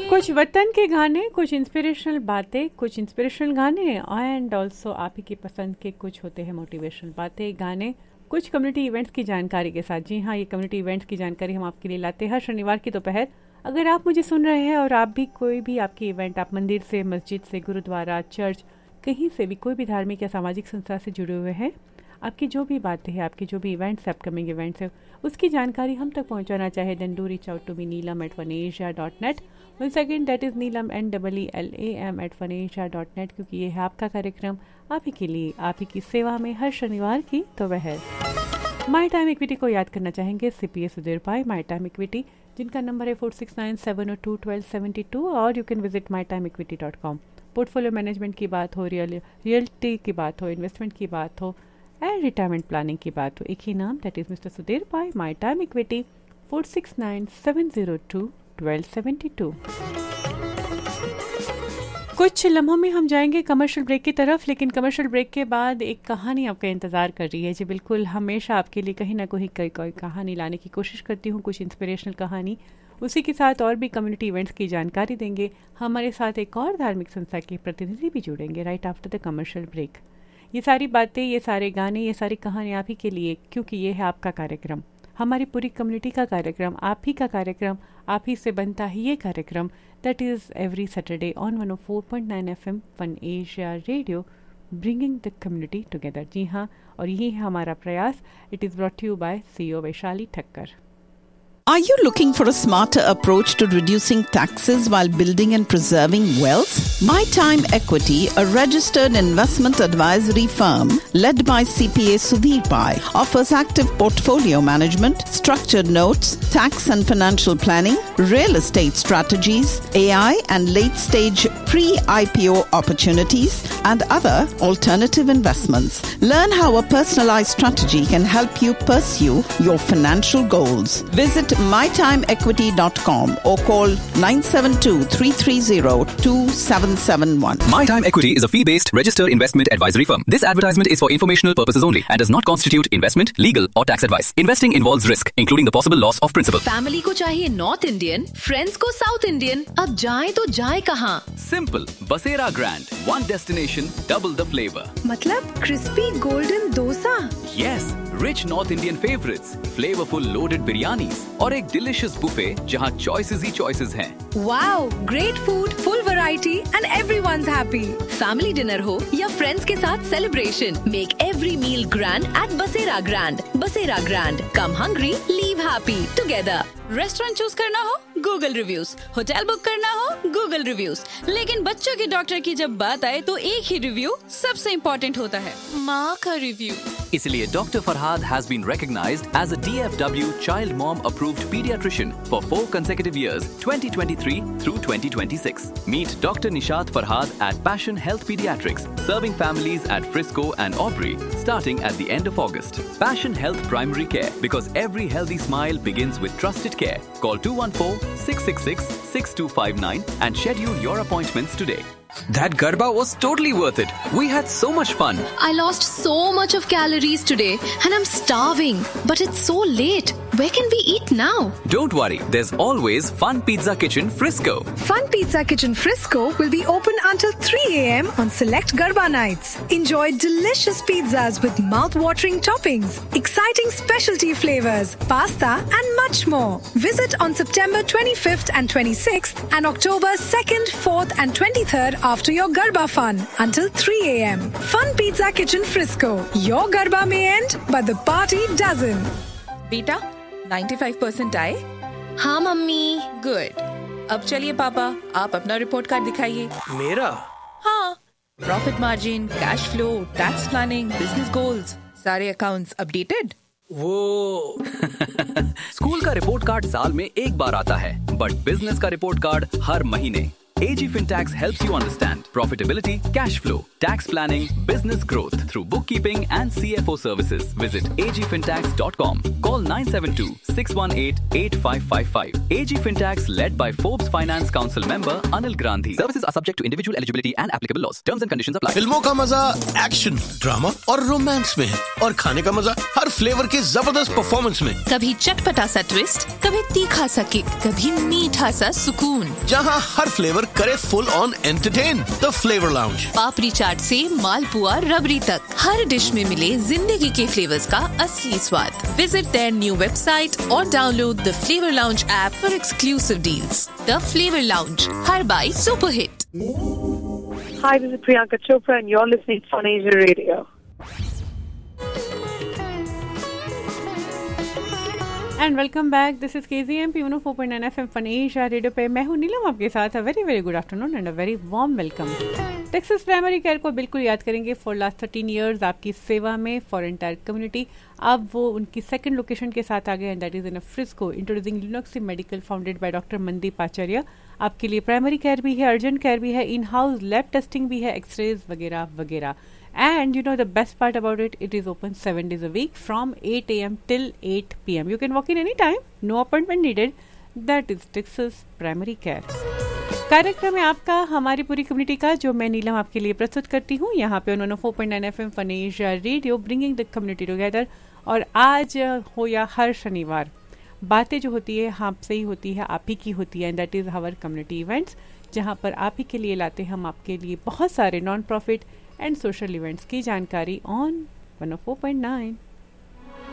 कुछ वतन के गाने, कुछ इंस्पिरेशनल बातें, कुछ इंस्पिरेशनल गाने एंड ऑल्सो आप ही की पसंद के कुछ होते हैं मोटिवेशनल बातें, गाने, कुछ कम्युनिटी इवेंट्स की जानकारी के साथ। जी हाँ, ये कम्युनिटी इवेंट्स की जानकारी हम आपके लिए लाते हैं हर शनिवार की दोपहर। अगर आप मुझे सुन रहे हैं और आप भी कोई भी आपकी इवेंट, आप मंदिर से, मस्जिद से, गुरुद्वारा, चर्च, कहीं से भी कोई भी धार्मिक या सामाजिक संस्था से जुड़े हुए हैं, आपकी जो भी बातें हैं, आपकी जो भी इवेंट्स, अपकमिंग इवेंट्स है, उसकी जानकारी हम तक पहुंचाना चाहे, then do reach out to me neelam@1asia.net। once again that is neelam neelam@1asia.net, क्योंकि ये है आपका कार्यक्रम, आप ही के लिए, आप ही की सेवा में हर शनिवार की दोपहर। माई टाइम इक्विटी को याद करना चाहेंगे CPA Sudhir pi, my time equity, जिनका नंबर है 4697021272, और you can visit mytimeequity.com। Portfolio management की बात हो, रियल्टी की बात हो, इन्वेस्टमेंट की बात हो एंड रिटायरमेंट प्लानिंग की बात हो, एक ही नाम, that is mister Sudhir pi, my time equity, 4697021272। कुछ लम्हों में हम जाएंगे कमर्शियल ब्रेक की तरफ, लेकिन कमर्शियल ब्रेक के बाद एक कहानी आपका इंतज़ार कर रही है। जी बिल्कुल, हमेशा आपके लिए कहीं ना कहीं कोई कहानी लाने की कोशिश करती हूँ, कुछ इंस्पिरेशनल कहानी, उसी के साथ और भी कम्युनिटी इवेंट्स की जानकारी देंगे। हमारे साथ एक और धार्मिक संस्था के प्रतिनिधि भी जुड़ेंगे right after the commercial break. ये सारी बातें, ये सारे गाने, ये सारी कहानी आप ही के लिए, क्योंकि ये है आपका कार्यक्रम, हमारी पूरी कम्युनिटी का कार्यक्रम, आप ही का कार्यक्रम, आप ही से बनता है ये कार्यक्रम, that is every Saturday on 104.9 FM one Asia radio, bringing the community together. जी हाँ, और यही है हमारा प्रयास। It is brought you bye CEO Vaishali Thakkar. Are you looking for a smarter approach to reducing taxes while building and preserving wealth? My Time Equity, a registered investment advisory firm led by CPA Sudhir Pai, offers active portfolio management, structured notes, tax and financial planning, real estate strategies, AI and late-stage pre-IPO opportunities, and other alternative investments. Learn how a personalized strategy can help you pursue your financial goals. Visit mytimeequity.com or call 972-330-2771. My Time Equity is a fee-based registered investment advisory firm. This advertisement is for informational purposes only and does not constitute investment, legal or tax advice. Investing involves risk, including the possible loss of principal. Family को चाहिए north Indian, friends को south Indian, अब जाए तो जाए कहाँ? Simple. Basera Grand. One destination, double the flavor. मतलब crispy golden dosa? Yes. Rich North Indian favorites, flavorful loaded biryanis और एक delicious buffet जहाँ choices ही choices हैं। Wow, great food, full variety and everyone's happy. Family dinner हो या friends के साथ celebration, make every meal grand at Basera Grand. Basera Grand. Come hungry, leave happy. Together. Restaurant choose करना हो Google reviews, hotel book करना हो Google reviews, लेकिन बच्चों के डॉक्टर की जब बात आए तो एक ही रिव्यू सबसे इम्पोर्टेंट होता है, माँ का रिव्यू। इसलिए Dr. Farhad has been recognized as a DFW Child Mom Approved Pediatrician for 4 consecutive years, 2023 through 2026. Meet Dr. Nishat Farhad at Passion Health Pediatrics, serving families at Frisco and Aubrey, starting at the end of August. Passion Health Primary Care, because every healthy smile begins with trusted care. Call 214-666-6259 and schedule your appointments today. That Garba was totally worth it. We had so much fun. I lost so much of calories today and I'm starving. But it's so late. Where can we eat now? Don't worry, there's always Fun Pizza Kitchen Frisco. Fun Pizza Kitchen Frisco will be open until 3 a.m. on select Garba nights. Enjoy delicious pizzas with mouth-watering toppings, exciting specialty flavors, pasta and much more. Visit on September 25th and 26th and October 2nd, 4th and 23rd after your Garba fun until 3 a.m. Fun Pizza Kitchen Frisco. Your Garba may end, but the party doesn't. बेटा 95% आए? हाँ mummy. Good. अब चलिए पापा, आप अपना report card दिखाइए। मेरा? हाँ, profit margin, cash flow, tax planning, business goals, सारे अकाउंट्स अपडेटेड? वो स्कूल का रिपोर्ट कार्ड साल में एक बार आता है, बट बिजनेस का रिपोर्ट कार्ड हर महीने। AG Fintax helps you understand profitability, cash flow, tax planning, business growth through bookkeeping and CFO services. Visit agfintax.com. Call 972-618-8555. AG Fintax, led by Forbes Finance Council member Anil Gandhi. Services are subject to individual eligibility and applicable laws. Terms and conditions apply. फिल्मों का मजा action, drama और romance में है और खाने का मजा हर फ्लेवर के जबरदस्त परफॉर्मेंस में। कभी चटपटा सा ट्विस्ट, कभी तीखा सा किक, कभी मीठा सा सुकून। जहाँ हर फ्लेवर करे full on entertain. The flavour lounge. पापड़ी चाट से मालपुआ रबड़ी तक, हर डिश में मिले जिंदगी के फ्लेवर्स का असली स्वाद। विजिट देयर न्यू वेबसाइट और download the flavour lounge app for exclusive deals. The flavour lounge, her bite super hit. Hi, this is Priyanka Chopra and you're listening to Fun Asia Radio. And welcome back, this is KZMP 104.9 FM fun Asia radio पे। मैं हूं नीलम आपके साथ। A very very good afternoon and a very warm welcome. Texas primary care को बिल्कुल याद करेंगे for last 13 years आपकी सेवा में फॉर एंटायर कम्युनिटी। अब वो उनकी सेकंड लोकेशन के साथ आ गए and that is in Frisco, introducing ल्यूनॉक्सी medical founded by doctor Mandeep आचार्य। आपके लिए प्राइमरी केयर भी है, अर्जेंट केयर भी है, इन हाउस लैब टेस्टिंग भी है, एक्सरेज वगैरह वगैरह। And you know the best part about it, it is open 7 days a week from 8 a.m. till 8 p.m. You can walk in any time, no appointment needed. That is Texas Primary Care. कार्यक्रम है आपका, हमारी पूरी community का, जो मैं नीलम आपके लिए प्रस्तुत करती हूँ यहाँ पे 104.9 FM fun Asia radio, bringing the community together. और आज हो या हर शनिवार, बातें जो होती है आपसे ही होती है, आप ही की होती है, and that is our community events, जहाँ पर आप ही के लिए लाते हैं हम आपके लिए बहुत सारे non profit and social events की जानकारी ऑन 104.9।